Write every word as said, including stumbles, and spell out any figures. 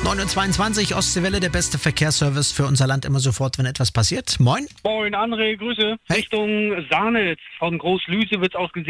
neun Uhr zweiundzwanzig, Ostseewelle, der beste Verkehrsservice für unser Land immer sofort, wenn etwas passiert. Moin. Moin, André, Grüße. Hey. Richtung Sahnitz von Großlüse wird's ausgesehen.